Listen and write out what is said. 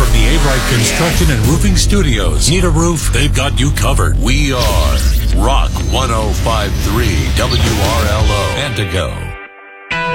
from the A-Right Construction and Roofing Studios. Need a roof? They've got you covered. We are Rock 105.3 WRLO, Antigo.